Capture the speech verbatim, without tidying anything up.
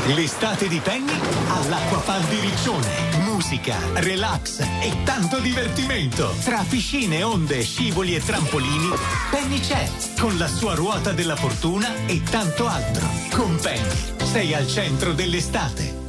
L'estate di Penny all'Acquafan di Riccione. Musica, relax e tanto divertimento. Tra piscine, onde, scivoli e trampolini, Penny c'è, con la sua ruota della fortuna e tanto altro. Con Penny sei al centro dell'estate.